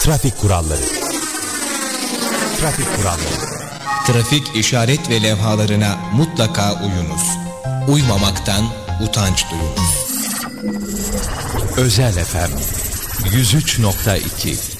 Trafik kuralları. Trafik kuralları. Trafik işaret ve levhalarına mutlaka uyunuz. Uymamaktan utanç duyunuz. Özel FM 103.2